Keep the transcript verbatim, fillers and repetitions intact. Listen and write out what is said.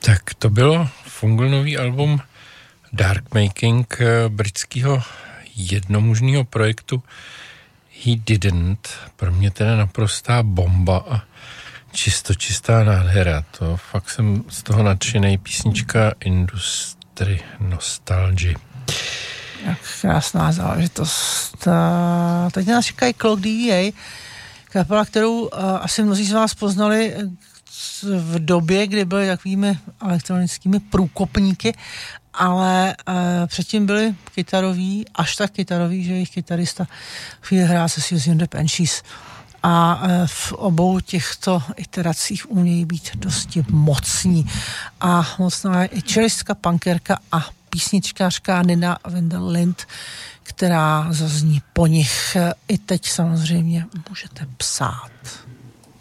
Tak to bylo Fungal album Dark Making britského jednomužného projektu He Didn't. Pro mě teda naprostá bomba a čisto čistá nádhera. To fakt jsem z toho nadšenej. Písnička Industry Nostalgy. Jak krásná záležitost. Teď nás čekají Clock D V A, kapela, kterou asi mnozí z vás poznali v době, kdy byly takovými elektronickými průkopníky, ale uh, předtím byli kytaroví, až tak kytaroví, že jejich kytarista chvíli hrál se Susie and the Banshees. A uh, v obou těchto iteracích umějí být dosti mocní. A mocná je i čelistka, punkerka a písničkářka Nina Wendellind, která zazní po nich. I teď samozřejmě můžete psát.